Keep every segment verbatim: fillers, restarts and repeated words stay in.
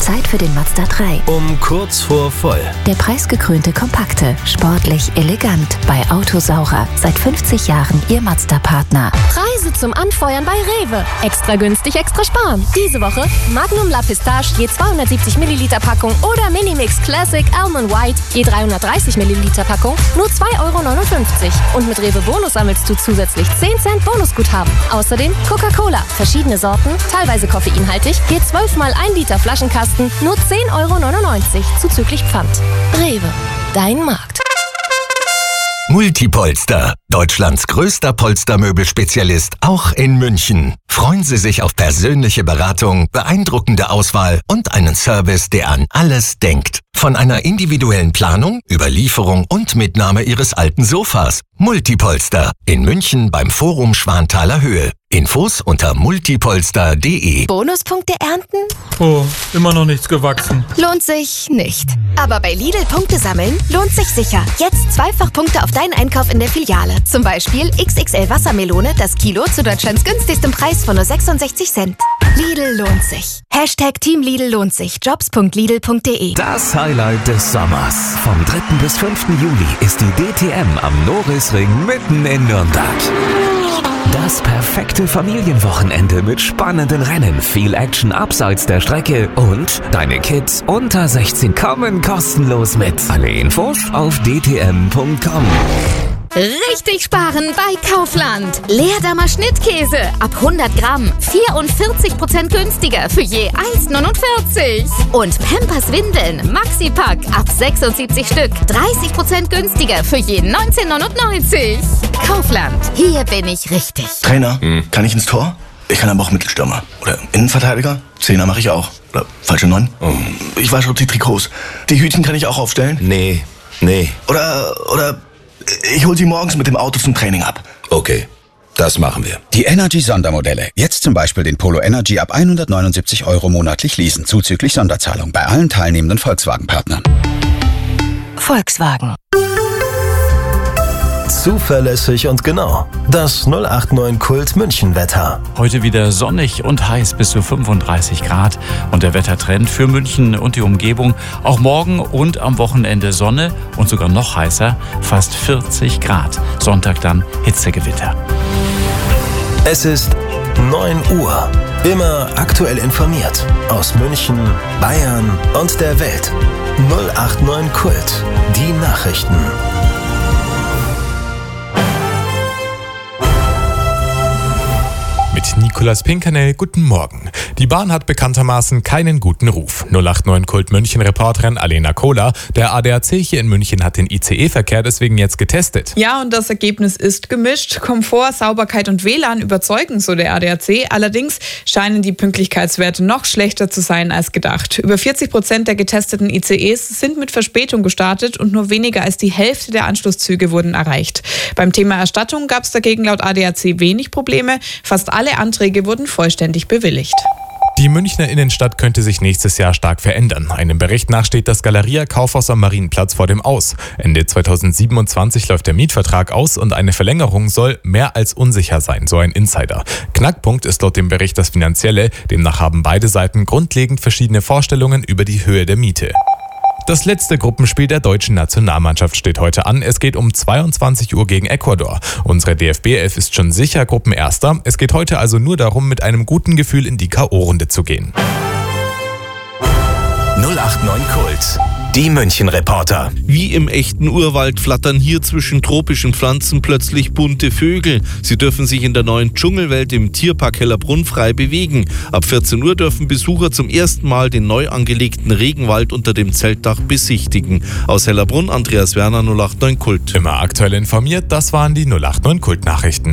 Zeit für den Mazda drei. Um kurz vor voll. Der preisgekrönte Kompakte, sportlich, elegant, bei Autosaurer. Seit fünfzig Jahren Ihr Mazda-Partner. Preise zum Anfeuern bei Rewe. Extra günstig, extra sparen. Diese Woche Magnum La Pistache je zweihundertsiebzig Milliliter Packung oder Minimix Classic Almond White je dreihundertdreißig Milliliter Packung nur zwei Euro neunundfünfzig. Und mit Rewe Bonus sammelst du zusätzlich zehn Cent Bonusguthaben. Außerdem Coca-Cola, verschiedene Sorten, teilweise koffeinhaltig, je zwölf mal ein Liter Flaschenkasten, nur zehn Euro neunundneunzig, zuzüglich Pfand. Rewe, dein Markt. Multipolster, Deutschlands größter Polstermöbelspezialist, auch in München. Freuen Sie sich auf persönliche Beratung, beeindruckende Auswahl und einen Service, der an alles denkt. Von einer individuellen Planung über Lieferung und Mitnahme Ihres alten Sofas. Multipolster in München beim Forum Schwanthaler Höhe. Infos unter multipolster punkt de. Bonuspunkte ernten? Oh, immer noch nichts gewachsen. Lohnt sich nicht. Aber bei Lidl Punkte sammeln lohnt sich sicher. Jetzt zweifach Punkte auf deinen Einkauf in der Filiale. Zum Beispiel X X L Wassermelone, das Kilo zu Deutschlands günstigstem Preis von nur sechsundsechzig Cent. Lidl lohnt sich. Hashtag Team Lidl lohnt sich. jobs punkt lidl punkt de. Das Highlight des Sommers. Vom dritten bis fünften Juli ist die D T M am Norisring mitten in Nürnberg. Das perfekte Familienwochenende mit spannenden Rennen, viel Action abseits der Strecke und deine Kids unter sechzehn kommen kostenlos mit. Alle Infos auf d t m punkt com. Richtig sparen bei Kaufland. Leerdammer Schnittkäse ab hundert Gramm vierundvierzig Prozent günstiger für je eins neunundvierzig. Und Pampers Windeln Maxi-Pack ab sechsundsiebzig Stück dreißig Prozent günstiger für je neunzehn neunundneunzig. Kaufland, hier bin ich richtig. Trainer, hm. kann ich ins Tor? Ich kann aber auch Mittelstürmer. Oder Innenverteidiger? Zehner mache ich auch. Oder falsche Neun? Oh. Ich wasche die Trikots. Die Hütchen kann ich auch aufstellen? Nee, nee. Oder, oder... Ich hol sie morgens mit dem Auto zum Training ab. Okay, das machen wir. Die Energy-Sondermodelle. Jetzt zum Beispiel den Polo Energy ab hundertneunundsiebzig Euro monatlich leasen, zuzüglich Sonderzahlung bei allen teilnehmenden Volkswagen-Partnern. Volkswagen. Zuverlässig und genau. Das null acht neun Kult München Wetter. Heute wieder sonnig und heiß bis zu fünfunddreißig Grad. Und der Wettertrend für München und die Umgebung. Auch morgen und am Wochenende Sonne und sogar noch heißer, fast vierzig Grad. Sonntag dann Hitzegewitter. Es ist neun Uhr. Immer aktuell informiert. Aus München, Bayern und der Welt. null acht neun Kult. Die Nachrichten. Mit Nicolas Pinkernel, guten Morgen. Die Bahn hat bekanntermaßen keinen guten Ruf. null acht neun Kult München-Reporterin Alena Kohler. Der A D A C hier in München hat den I C E-Verkehr deswegen jetzt getestet. Ja, und das Ergebnis ist gemischt. Komfort, Sauberkeit und W L A N überzeugen, so der A D A C. Allerdings scheinen die Pünktlichkeitswerte noch schlechter zu sein als gedacht. Über vierzig Prozent der getesteten I C Es sind mit Verspätung gestartet und nur weniger als die Hälfte der Anschlusszüge wurden erreicht. Beim Thema Erstattung gab es dagegen laut A D A C wenig Probleme. Fast alle Anträge wurden vollständig bewilligt. Die Münchner Innenstadt könnte sich nächstes Jahr stark verändern. Einem Bericht nach steht das Galeria Kaufhaus am Marienplatz vor dem Aus. Ende zweitausendsiebenundzwanzig läuft der Mietvertrag aus und eine Verlängerung soll mehr als unsicher sein, so ein Insider. Knackpunkt ist laut dem Bericht das Finanzielle. Demnach haben beide Seiten grundlegend verschiedene Vorstellungen über die Höhe der Miete. Das letzte Gruppenspiel der deutschen Nationalmannschaft steht heute an. Es geht um zweiundzwanzig Uhr gegen Ecuador. Unsere D F B elf ist schon sicher Gruppenerster. Es geht heute also nur darum, mit einem guten Gefühl in die K O-Runde zu gehen. null acht neun Kult. Die München-Reporter. Wie im echten Urwald flattern hier zwischen tropischen Pflanzen plötzlich bunte Vögel. Sie dürfen sich in der neuen Dschungelwelt im Tierpark Hellerbrunn frei bewegen. Ab vierzehn Uhr dürfen Besucher zum ersten Mal den neu angelegten Regenwald unter dem Zeltdach besichtigen. Aus Hellerbrunn, Andreas Werner, null acht neun Kult. Immer aktuell informiert, das waren die null acht neun Kult-Nachrichten.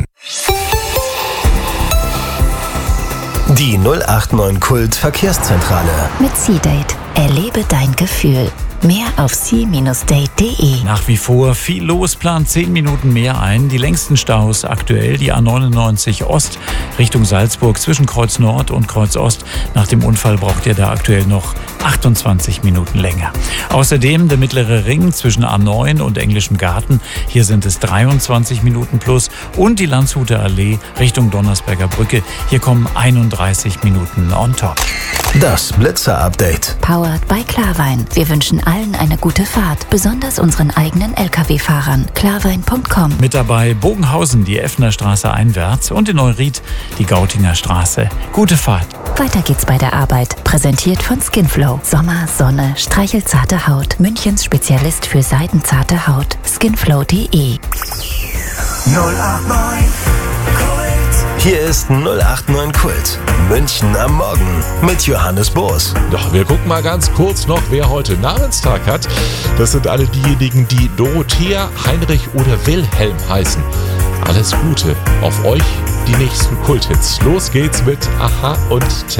Die null acht neun Kult Verkehrszentrale. Mit C-Date. Erlebe dein Gefühl. Mehr auf c Bindestrich date punkt de. Nach wie vor viel los, plant zehn Minuten mehr ein. Die längsten Staus aktuell die A neunundneunzig Ost Richtung Salzburg zwischen Kreuz Nord und Kreuz Ost. Nach dem Unfall braucht ihr da aktuell noch achtundzwanzig Minuten länger. Außerdem der mittlere Ring zwischen A neun und Englischem Garten. Hier sind es dreiundzwanzig Minuten plus. Und die Landshuter Allee Richtung Donnersberger Brücke. Hier kommen einunddreißig Minuten on top. Das Blitzer-Update. Powered by Klarwein. Wir wünschen allen eine gute Fahrt, besonders unseren eigenen L K W-Fahrern. klarwein punkt com. Mit dabei Bogenhausen, die Effner Straße einwärts und in Neuried die Gautinger Straße. Gute Fahrt. Weiter geht's bei der Arbeit. Präsentiert von Skinflow. Sommer, Sonne, streichelzarte Haut. Münchens Spezialist für seidenzarte Haut. skinflow punkt de. null acht neun Kult. Hier ist null acht neun Kult. München am Morgen mit Johannes Boos. Doch, wir gucken mal ganz kurz noch, wer heute Namenstag hat. Das sind alle diejenigen, die Dorothea, Heinrich oder Wilhelm heißen. Alles Gute auf euch, die nächsten Kulthits. Los geht's mit Aha und T.